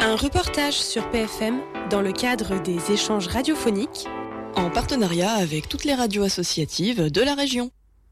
Un reportage sur PFM dans le cadre des échanges radiophoniques en partenariat avec toutes les radios associatives de la région.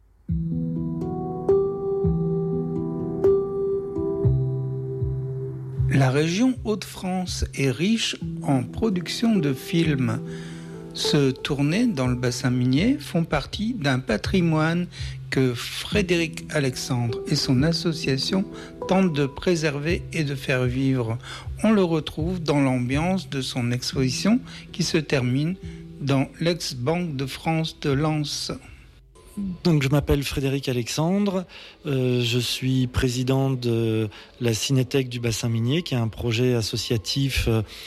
La région Hauts-de-France est riche en production de films. Ce tournées dans le bassin minier font partie d'un patrimoine que Frédéric Alexandre et son association tentent de préserver et de faire vivre. On le retrouve dans l'ambiance de son exposition qui se termine dans l'ex-Banque de France de Lens. Donc, je m'appelle Frédéric Alexandre, je suis président de la Cinéthèque du bassin minier, qui est un projet associatif.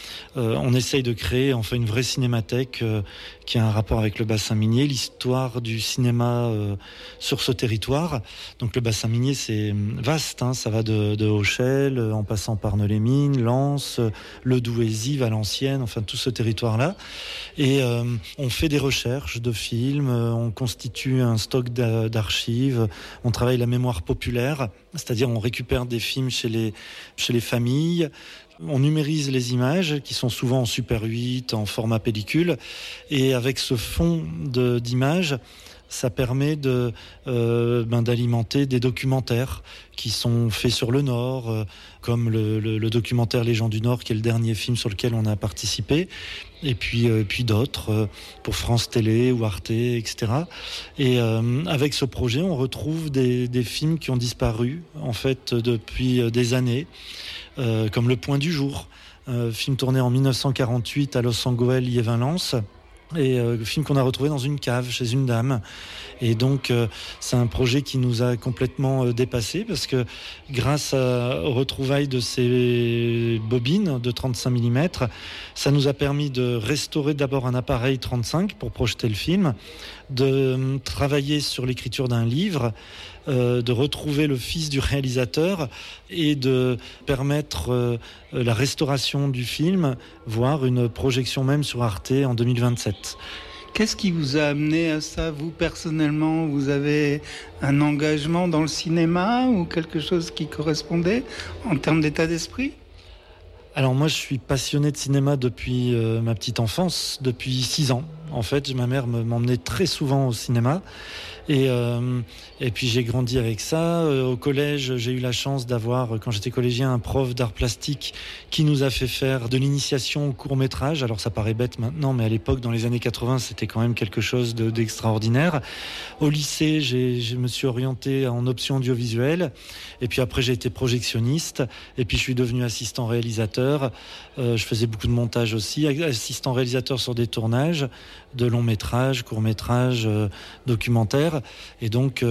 On essaye de créer enfin une vraie cinémathèque qui a un rapport avec le bassin minier, l'histoire du cinéma sur ce territoire. Donc le bassin minier, c'est vaste, hein, ça va de Auchel, en passant par Neux-les-Mines, Lens, le Douaisis, Valenciennes, enfin tout ce territoire-là. Et on fait des recherches de films, on constitue un stock d'archives, on travaille la mémoire populaire, c'est-à-dire on récupère des films chez les familles, on numérise les images qui sont souvent en Super 8, en format pellicule, et avec ce fond d'images, ça permet d'alimenter des documentaires qui sont faits sur le Nord, comme le documentaire Les gens du Nord, qui est le dernier film sur lequel on a participé, et puis d'autres pour France Télé ou Arte, etc. Et avec ce projet, on retrouve des films qui ont disparu en fait depuis des années, comme Le Point du Jour, film tourné en 1948 à Los Angeles, Liévin-Lens. Et le film qu'on a retrouvé dans une cave chez une dame. Et donc c'est un projet qui nous a complètement dépassé, parce que grâce aux retrouvailles de ces bobines de 35 mm, ça nous a permis de restaurer d'abord un appareil 35 pour projeter le film, de travailler sur l'écriture d'un livre, de retrouver le fils du réalisateur et de permettre la restauration du film, voire une projection même sur Arte en 2027. Qu'est-ce qui vous a amené à ça, vous personnellement? Vous avez un engagement dans le cinéma ou quelque chose qui correspondait en termes d'état d'esprit? Alors moi, je suis passionné de cinéma depuis ma petite enfance, depuis 6 ans. En fait, ma mère m'emmenait très souvent au cinéma. Et puis j'ai grandi avec ça. Au collège, j'ai eu la chance d'avoir, quand j'étais collégien, un prof d'art plastique qui nous a fait faire de l'initiation au court-métrage. Alors ça paraît bête maintenant, mais à l'époque, dans les années 80, c'était quand même quelque chose d'extraordinaire. Au lycée, je me suis orienté en option audiovisuelle. Et puis après, j'ai été projectionniste. Et puis je suis devenu assistant réalisateur. Je faisais beaucoup de montage aussi, assistant réalisateur sur des tournages de longs métrages, courts métrages, documentaires. Et donc,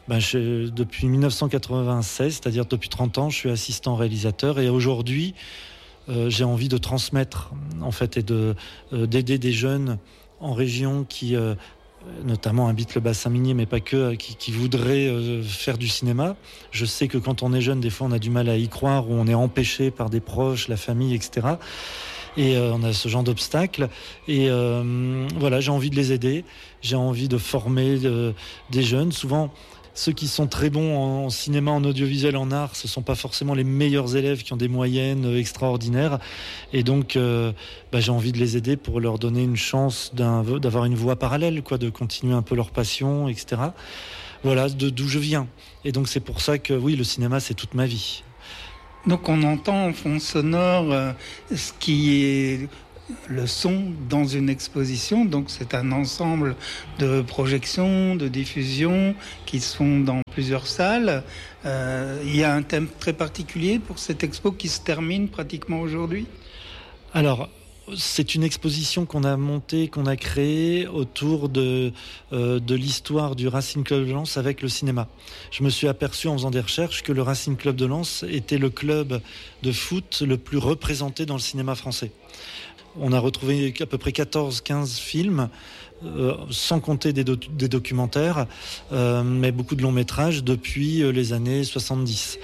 depuis 1996, c'est-à-dire depuis 30 ans, je suis assistant réalisateur. Et aujourd'hui, j'ai envie de transmettre, en fait, et d'aider des jeunes en région qui notamment habitent le bassin minier, mais pas que, qui voudraient faire du cinéma. Je sais que quand on est jeune, des fois, on a du mal à y croire, ou on est empêché par des proches, la famille, etc. Et on a ce genre d'obstacles. Et voilà, j'ai envie de les aider. J'ai envie de former des jeunes. Souvent, ceux qui sont très bons en cinéma, en audiovisuel, en art, ce ne sont pas forcément les meilleurs élèves qui ont des moyennes extraordinaires. Et donc, j'ai envie de les aider pour leur donner une chance d'avoir une voie parallèle, quoi, de continuer un peu leur passion, etc. Voilà d'où je viens. Et donc, c'est pour ça que, oui, le cinéma, c'est toute ma vie. Donc on entend en fond sonore ce qui est le son dans une exposition. Donc c'est un ensemble de projections, de diffusions qui se font dans plusieurs salles. Il y a un thème très particulier pour cette expo qui se termine pratiquement aujourd'hui? Alors, c'est une exposition qu'on a montée, qu'on a créée autour de l'histoire du Racing Club de Lens avec le cinéma. Je me suis aperçu en faisant des recherches que le Racing Club de Lens était le club de foot le plus représenté dans le cinéma français. On a retrouvé à peu près 14-15 films, sans compter des documentaires, mais beaucoup de longs métrages depuis les années 70.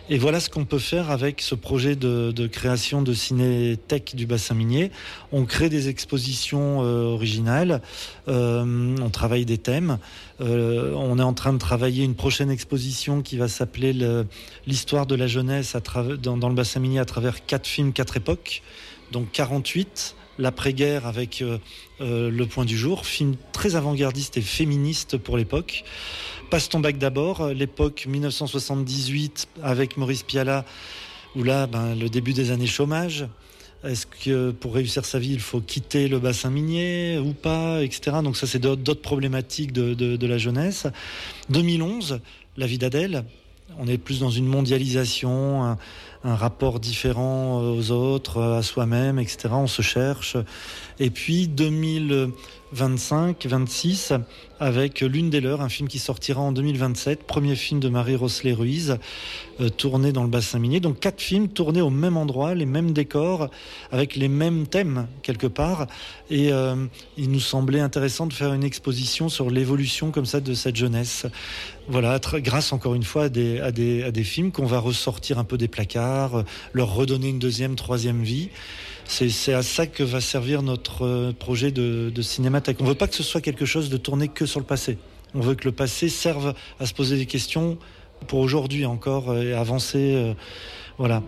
Et voilà ce qu'on peut faire avec ce projet de création de cinéthèque du bassin minier. On crée des expositions originales, on travaille des thèmes. On est en train de travailler une prochaine exposition qui va s'appeler l'histoire de la jeunesse dans le bassin minier à travers 4 films, 4 époques. Donc 48, l'après-guerre avec Le Point du Jour, film très avant-gardiste et féministe pour l'époque. Passe ton bac d'abord, l'époque 1978 avec Maurice Pialat, où là, le début des années chômage. Est-ce que pour réussir sa vie, il faut quitter le bassin minier ou pas, etc. Donc ça, c'est d'autres problématiques de la jeunesse. 2011, La vie d'Adèle. On est plus dans une mondialisation, un rapport différent aux autres, à soi-même, etc. On se cherche. Et puis 2025-26, avec L'une des leurs, un film qui sortira en 2027, premier film de Marie-Roselay Ruiz, tourné dans le bassin minier. Donc 4 films tournés au même endroit, les mêmes décors, avec les mêmes thèmes quelque part. Et il nous semblait intéressant de faire une exposition sur l'évolution comme ça de cette jeunesse. Voilà, grâce encore une fois à des films qu'on va ressortir un peu des placards, leur redonner une deuxième, troisième vie. C'est à ça que va servir notre projet de cinémathèque. On ne veut pas que ce soit quelque chose de tourné que sur le passé. On veut que le passé serve à se poser des questions pour aujourd'hui encore et avancer. Voilà.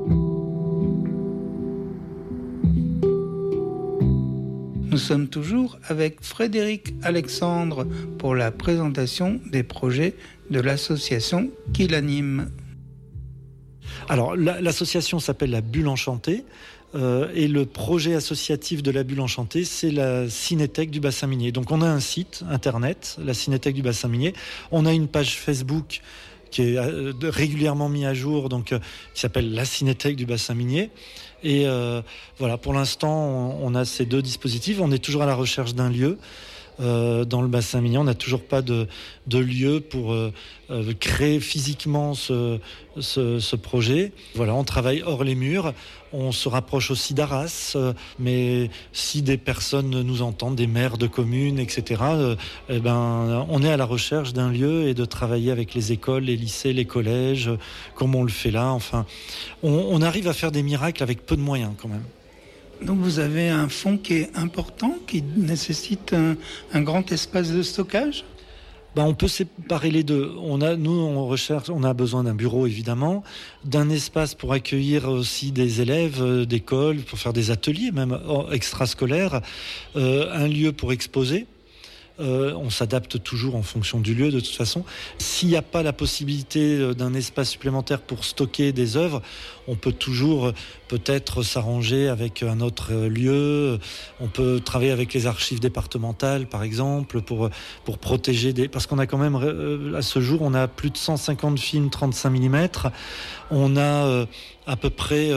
Nous sommes toujours avec Frédéric Alexandre pour la présentation des projets de l'association qui l'anime. Alors, l'association s'appelle La Bulle Enchantée. Et le projet associatif de la Bulle Enchantée, c'est la Cinéthèque du bassin minier. Donc on a un site internet, la Cinéthèque du bassin minier. On a une page Facebook qui est régulièrement mise à jour, donc qui s'appelle la Cinéthèque du bassin minier. Et voilà, pour l'instant, on a ces 2 dispositifs. On est toujours à la recherche d'un lieu. Dans le bassin minier, on n'a toujours pas de lieu pour créer physiquement ce projet. Voilà, on travaille hors les murs. On se rapproche aussi d'Arras, mais si des personnes nous entendent, des maires de communes, etc., on est à la recherche d'un lieu et de travailler avec les écoles, les lycées, les collèges, comme on le fait là. Enfin, on arrive à faire des miracles avec peu de moyens quand même. Donc vous avez un fonds qui est important, qui nécessite un grand espace de stockage ? On peut séparer les deux. On a besoin d'un bureau évidemment, d'un espace pour accueillir aussi des élèves d'école, pour faire des ateliers même extrascolaires, un lieu pour exposer. On s'adapte toujours en fonction du lieu de toute façon. S'il n'y a pas la possibilité d'un espace supplémentaire pour stocker des œuvres, on peut toujours peut-être s'arranger avec un autre lieu. On peut travailler avec les archives départementales par exemple pour protéger parce qu'on a quand même à ce jour on a plus de 150 films 35 mm. On a à peu près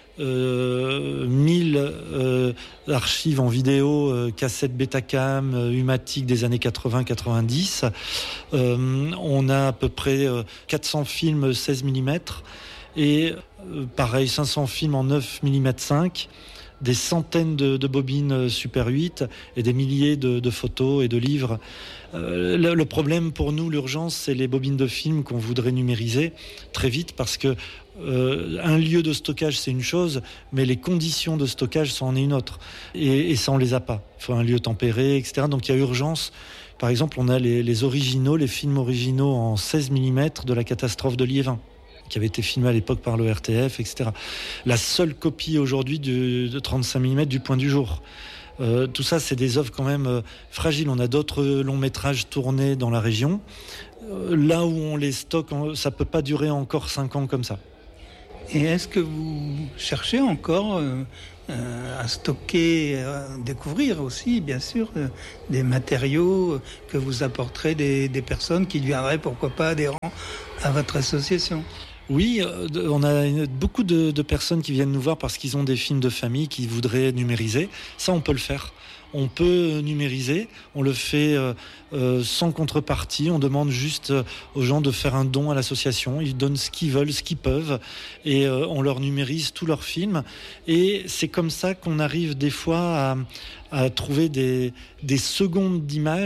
1000 archives en vidéo, cassettes Betacam, Humatic des années 80-90. On a à peu près 400 films 16 mm et pareil 500 films en 9 mm 5, des centaines de bobines Super 8 et des milliers de photos et de livres. Le problème pour nous, l'urgence, c'est les bobines de films qu'on voudrait numériser très vite parce que un lieu de stockage, c'est une chose, mais les conditions de stockage, ça en est une autre. Et ça, on les a pas. Il faut un lieu tempéré, etc. Donc, il y a urgence. Par exemple, on a les originaux, les films originaux en 16 mm de la catastrophe de Liévin, qui avait été filmé à l'époque par le RTF, etc. La seule copie aujourd'hui de 35 mm du Point du Jour. Tout ça, c'est des œuvres quand même fragiles. On a d'autres longs métrages tournés dans la région. Là où on les stocke, ça peut pas durer encore 5 ans comme ça. Et est-ce que vous cherchez encore à stocker, à découvrir aussi, bien sûr, des matériaux que vous apporterez des personnes qui deviendraient, pourquoi pas, adhérents à votre association ? Oui, on a beaucoup de personnes qui viennent nous voir parce qu'ils ont des films de famille qu'ils voudraient numériser. Ça, on peut le faire. On peut numériser, on le fait sans contrepartie, on demande juste aux gens de faire un don à l'association, ils donnent ce qu'ils veulent, ce qu'ils peuvent, et on leur numérise tous leurs films. Et c'est comme ça qu'on arrive des fois à trouver des secondes d'images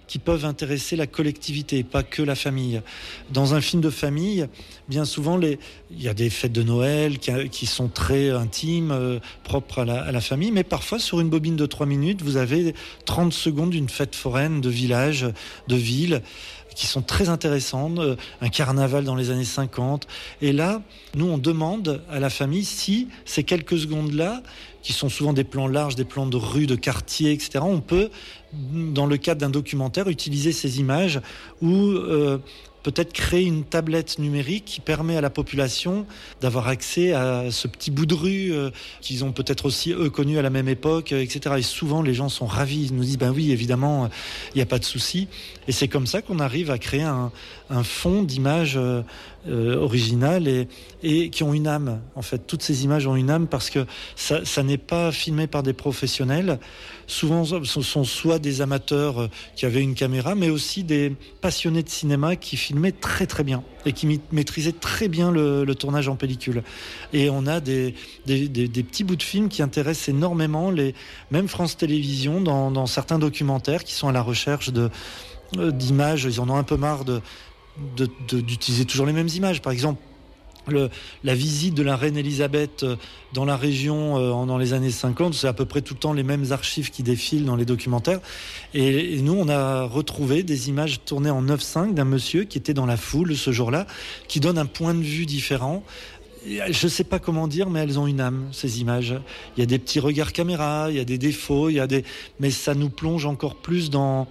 qui peuvent intéresser la collectivité, pas que la famille. Dans un film de famille, bien souvent, il y a des fêtes de Noël qui sont très intimes, propres à la famille, mais parfois, sur une bobine de 3 minutes, vous avez 30 secondes d'une fête foraine de village, de ville, qui sont très intéressantes, un carnaval dans les années 50. Et là, nous, on demande à la famille si ces quelques secondes-là, qui sont souvent des plans larges, des plans de rue, de quartier, etc., on peut, dans le cadre d'un documentaire, utiliser ces images ou peut-être créer une tablette numérique qui permet à la population d'avoir accès à ce petit bout de rue qu'ils ont peut-être aussi, eux, connu à la même époque, etc. Et souvent, les gens sont ravis. Ils nous disent, ben oui, évidemment, il n'y a pas de souci. Et c'est comme ça qu'on arrive à créer un fond d'images originales et qui ont une âme. En fait, toutes ces images ont une âme parce que ça n'est pas filmé par des professionnels. Souvent, ce sont soit des amateurs qui avaient une caméra, mais aussi des passionnés de cinéma qui filmaient très très bien et qui maîtrisaient très bien le tournage en pellicule. Et on a des petits bouts de films qui intéressent énormément même France Télévisions dans certains documentaires qui sont à la recherche d'images. Ils en ont un peu marre d'utiliser toujours les mêmes images. Par exemple, la visite de la reine Elisabeth dans la région dans les années 50, c'est à peu près tout le temps les mêmes archives qui défilent dans les documentaires. Et nous, on a retrouvé des images tournées en 9.5 d'un monsieur qui était dans la foule ce jour-là, qui donne un point de vue différent. Je ne sais pas comment dire, mais elles ont une âme, ces images. Il y a des petits regards caméra, il y a des défauts, mais ça nous plonge encore plus dans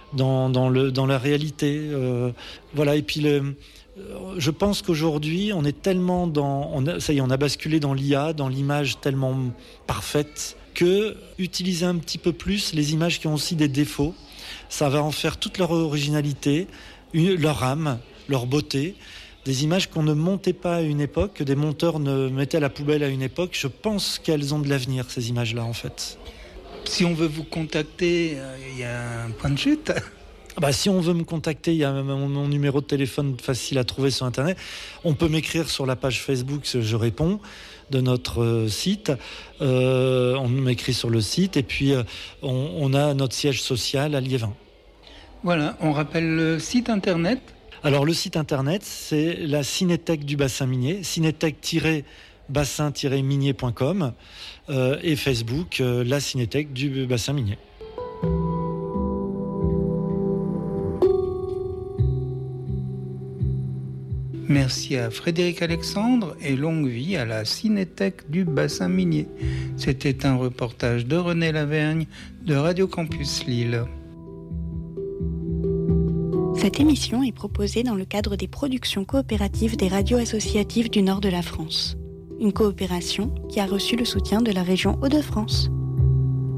la réalité. Voilà. Et puis je pense qu'aujourd'hui, on est tellement ça y est, on a basculé dans l'IA, dans l'image tellement parfaite, que utiliser un petit peu plus les images qui ont aussi des défauts, ça va en faire toute leur originalité, leur âme, leur beauté. Des images qu'on ne montait pas à une époque, que des monteurs ne mettaient à la poubelle à une époque. Je pense qu'elles ont de l'avenir, ces images-là, en fait. Si on veut vous contacter, il y a un point de chute. Si on veut me contacter, il y a mon numéro de téléphone facile à trouver sur Internet. On peut m'écrire sur la page Facebook, je réponds, de notre site. On m'écrit sur le site. Et puis, on a notre siège social à Liévin. Voilà, on rappelle le site Internet. Alors, le site Internet, c'est la Cinétech du bassin minier, cinétech-bassin-minier.com et Facebook, la Cinétech du bassin minier. Merci à Frédéric Alexandre et longue vie à la Cinétech du bassin minier. C'était un reportage de René Lavergne de Radio Campus Lille. Cette émission est proposée dans le cadre des productions coopératives des radios associatives du nord de la France. Une coopération qui a reçu le soutien de la région Hauts-de-France.